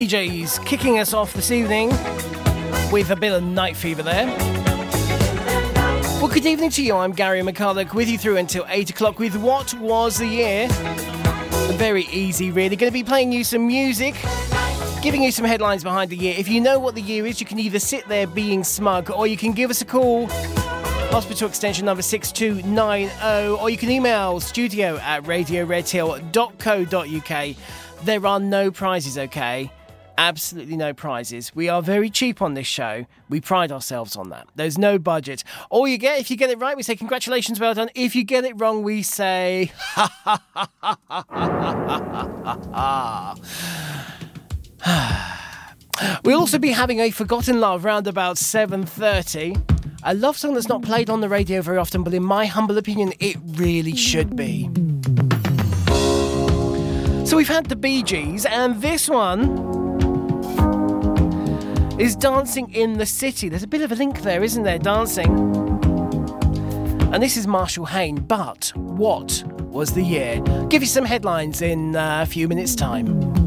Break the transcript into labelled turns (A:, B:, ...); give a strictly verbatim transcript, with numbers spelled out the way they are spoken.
A: D Js kicking us off this evening with a bit of Night Fever there. Well, good evening to you. I'm Gary McCulloch with you through until eight o'clock with What Was the Year? Very easy, really. Going to be playing you some music, giving you some headlines behind the year. If you know what the year is, you can either sit there being smug or you can give us a call. Hospital extension number six two nine zero, or you can email studio at radio redhill dot co dot uk. There are no prizes, okay? Absolutely no prizes. We are very cheap on this show. We pride ourselves on that. There's no budget. All you get, if you get it right, we say congratulations, well done. If you get it wrong, we say ha ha ha ha ha ha ha. We'll also be having a Forgotten Love round about seven thirty. A love song that's not played on the radio very often, but in my humble opinion, it really should be. So we've had the Bee Gees, and this one is Dancing in the City. There's a bit of a link there, isn't there? Dancing. And this is Marshall Hain. But what was the year? Give you some headlines in uh, a few minutes' time.